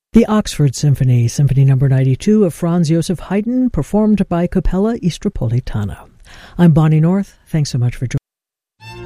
The Oxford Symphony, Symphony No. 92 of Franz Joseph Haydn, performed by Capella Istropolitana. I'm Bonnie North. Thanks so much for joining